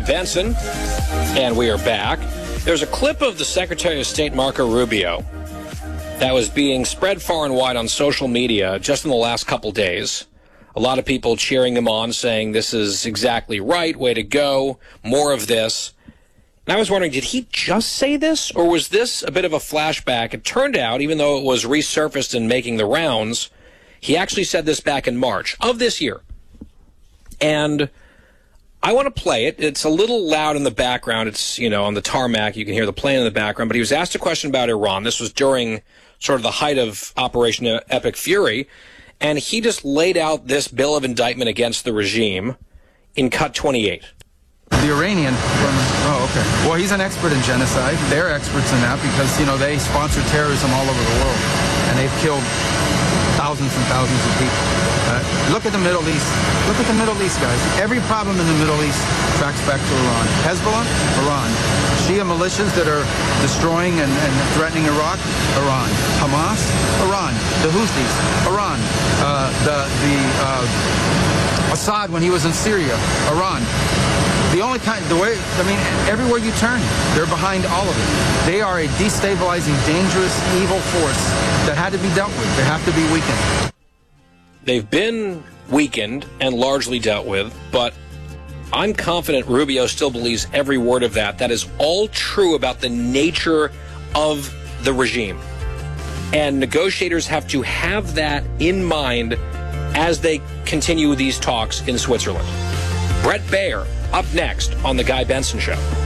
Benson, and we are back. There's a clip of the Secretary of State, Marco Rubio, that was being spread far and wide on social media just in the last couple days. A lot of people cheering him on, saying this is exactly right, way to go, more of this. And I was wondering, did he just say this, or was this a bit of a flashback? It turned out, even though it was resurfaced and making the rounds, he actually said this back in March of this year. And I want to play it. It's a little loud in the background. It's, on the tarmac. You can hear the plane in the background. But he was asked a question about Iran. This was during sort of the height of Operation Epic Fury. And he just laid out this bill of indictment against the regime in cut 28. The Iranian, okay. Well, he's an expert in genocide. They're experts in that because, they sponsor terrorism all over the world. And they've killed thousands and thousands of people. Look at the Middle East. Look at the Middle East, guys. Every problem in the Middle East tracks back to Iran. Hezbollah, Iran. Shia militias that are destroying and threatening Iraq, Iran. Hamas, Iran. The Houthis, Iran. Assad when he was in Syria, Iran. Everywhere you turn, they're behind all of it. They are a destabilizing, dangerous, evil force that had to be dealt with. They have to be weakened. They've been weakened and largely dealt with, but I'm confident Rubio still believes every word of that. That is all true about the nature of the regime. And negotiators have to have that in mind as they continue these talks in Switzerland. Bret Baier, up next on The Guy Benson Show.